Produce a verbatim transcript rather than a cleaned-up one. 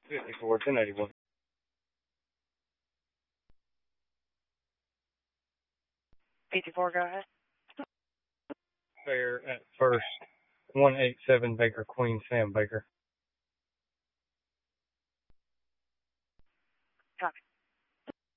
fifty-four, ten eighty-one. fifty-four, go ahead. Fair at first. one eighty-seven Baker, Queen Sam Baker.